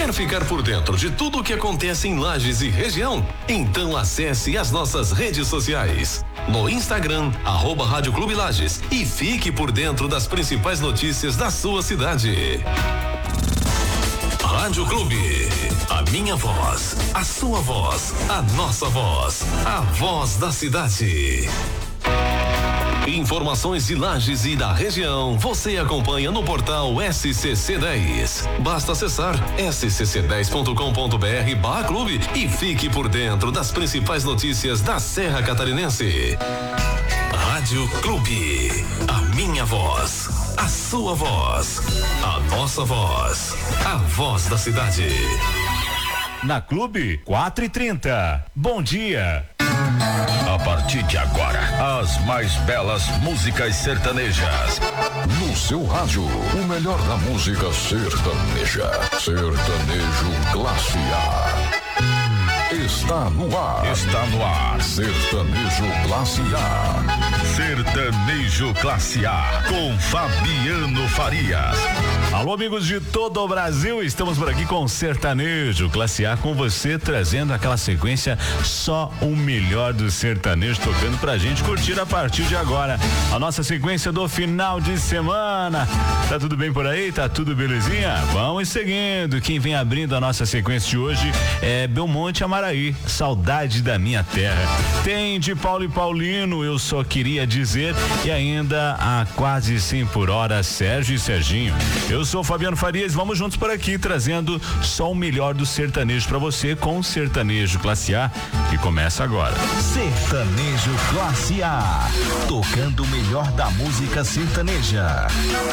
Quer ficar por dentro de tudo o que acontece em Lages e região? Então acesse as nossas redes sociais. No Instagram, @Rádio Clube Lages, e fique por dentro das principais notícias da sua cidade. Rádio Clube, a minha voz, a sua voz, a nossa voz, a voz da cidade. Informações de Lages e da região você acompanha no portal SCC10. Basta acessar scc10.com.br/clube e fique por dentro das principais notícias da Serra Catarinense. Rádio Clube, a minha voz, a sua voz, a nossa voz, a voz da cidade. Na Clube 4h30. Bom dia. A partir de agora, as mais belas músicas sertanejas. No seu rádio, o melhor da música sertaneja. Sertanejo Classe A. Está no ar. Está no ar. Sertanejo Classe A. Sertanejo Classe A, com Fabiano Farias. Alô, amigos de todo o Brasil, estamos por aqui com Sertanejo Classe A, com você, trazendo aquela sequência, só o melhor do sertanejo tocando pra gente curtir a partir de agora. A nossa sequência do final de semana. Tá tudo bem por aí? Tá tudo belezinha? Vamos seguindo. Quem vem abrindo a nossa sequência de hoje é Belmonte Amaraí, Saudade da Minha Terra. Tem de Paulo e Paulino, Eu Só Queria Dizer, e ainda a quase 100 por hora, Sérgio e Serginho. Eu sou Fabiano Farias, vamos juntos por aqui trazendo só o melhor do sertanejo pra você com Sertanejo Classe A, que começa agora. Sertanejo Classe A, tocando o melhor da música sertaneja.